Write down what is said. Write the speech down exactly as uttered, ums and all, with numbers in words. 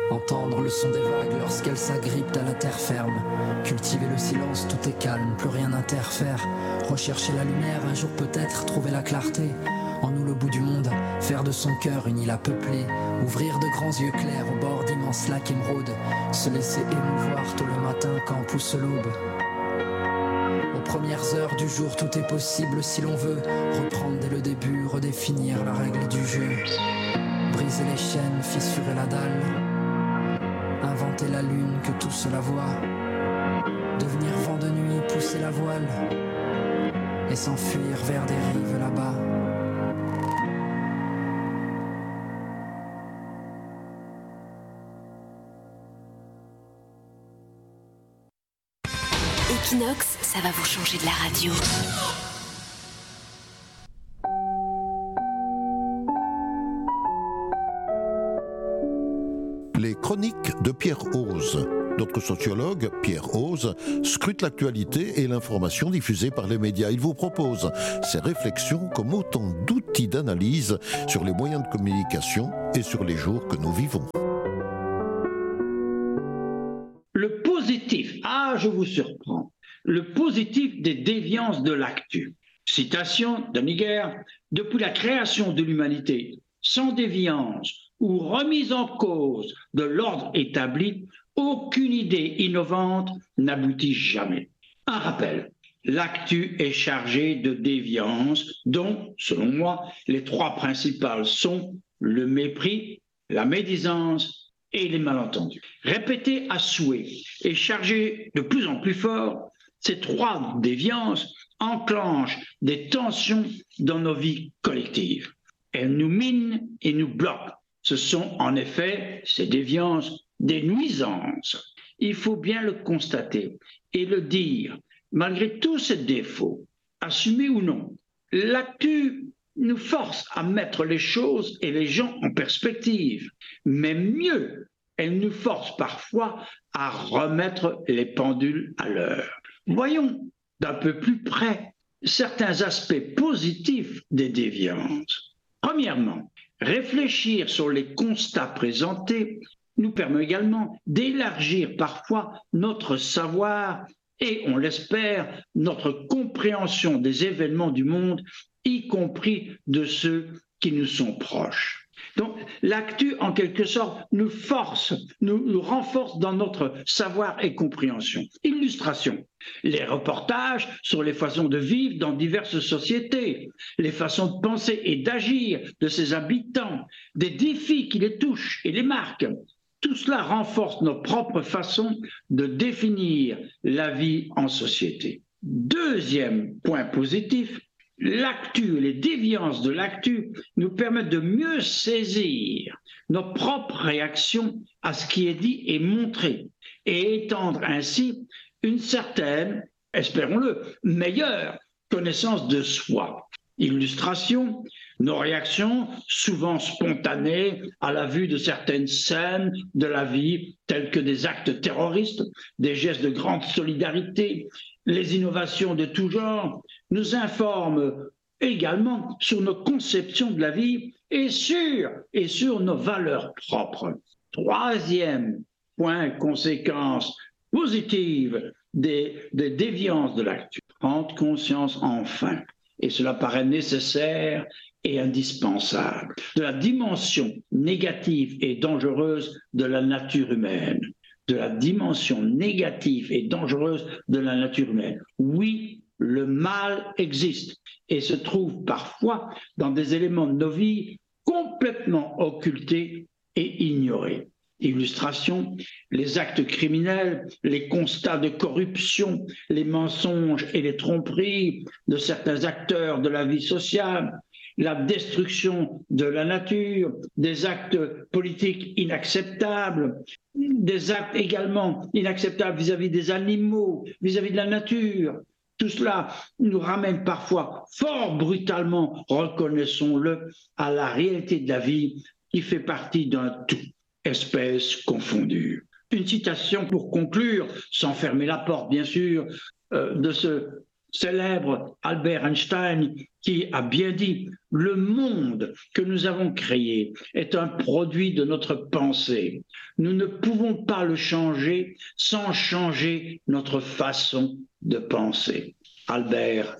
Entendre le son des vagues lorsqu'elles s'agrippent à la terre ferme. Cultiver le silence, tout est calme, plus rien n'interfère. Rechercher la lumière, un jour peut-être trouver la clarté. En nous le bout du monde, faire de son cœur une île à peupler. Ouvrir de grands yeux clairs au bord d'immenses lacs émeraudes. Se laisser émouvoir tôt le matin quand pousse l'aube. Aux premières heures du jour, tout est possible si l'on veut. Reprendre dès le début, redéfinir la règle du jeu. Briser les chaînes, fissurer la dalle. Inventer la lune que tout cela voit. Devenir vent de nuit, pousser la voile. Et s'enfuir vers des rives là-bas. Equinox, ça va vous changer de la radio. Les chroniques de Pierre Ose. Notre sociologue, Pierre Ose, scrute l'actualité et l'information diffusée par les médias. Il vous propose ses réflexions comme autant d'outils d'analyse sur les moyens de communication et sur les jours que nous vivons. Le positif, ah je vous surprends, le positif des déviances de l'actu. Citation de Nigger, depuis la création de l'humanité, sans déviance ou remise en cause de l'ordre établi, aucune idée innovante n'aboutit jamais. Un rappel, l'actu est chargée de déviances dont, selon moi, les trois principales sont le mépris, la médisance et les malentendus. Répétées à souhait et chargées de plus en plus fort, ces trois déviances enclenchent des tensions dans nos vies collectives. Elles nous minent et nous bloquent. Ce sont en effet, ces déviances, des nuisances. Il faut bien le constater et le dire, malgré tous ces défauts, assumés ou non. L'actu nous force à mettre les choses et les gens en perspective, mais mieux, elle nous force parfois à remettre les pendules à l'heure. Voyons d'un peu plus près certains aspects positifs des déviances. Premièrement, réfléchir sur les constats présentés nous permet également d'élargir parfois notre savoir et, on l'espère, notre compréhension des événements du monde, y compris de ceux qui nous sont proches. Donc, l'actu, en quelque sorte, nous force, nous, nous renforce dans notre savoir et compréhension. Illustration, les reportages sur les façons de vivre dans diverses sociétés, les façons de penser et d'agir de ses habitants, des défis qui les touchent et les marquent. Tout cela renforce nos propres façons de définir la vie en société. Deuxième point positif, l'actu, les déviances de l'actu nous permettent de mieux saisir nos propres réactions à ce qui est dit et montré et étendre ainsi une certaine, espérons-le, meilleure connaissance de soi. Illustration, nos réactions, souvent spontanées à la vue de certaines scènes de la vie, telles que des actes terroristes, des gestes de grande solidarité, les innovations de tout genre, nous informent également sur nos conceptions de la vie et sur, et sur nos valeurs propres. Troisième point, conséquence positive des, des déviances de l'actu. Prendre conscience enfin, et cela paraît nécessaire et indispensable, de la dimension négative et dangereuse de la nature humaine. De la dimension négative et dangereuse de la nature humaine. Oui, le mal existe et se trouve parfois dans des éléments de nos vies complètement occultés et ignorés. Illustration, les actes criminels, les constats de corruption, les mensonges et les tromperies de certains acteurs de la vie sociale, la destruction de la nature, des actes politiques inacceptables, des actes également inacceptables vis-à-vis des animaux, vis-à-vis de la nature. Tout cela nous ramène parfois fort brutalement, reconnaissons-le, à la réalité de la vie qui fait partie d'un tout, espèces confondues. Une citation pour conclure, sans fermer la porte bien sûr, euh, de ce célèbre Albert Einstein qui a bien dit « Le monde que nous avons créé est un produit de notre pensée. Nous ne pouvons pas le changer sans changer notre façon de penser. » Albert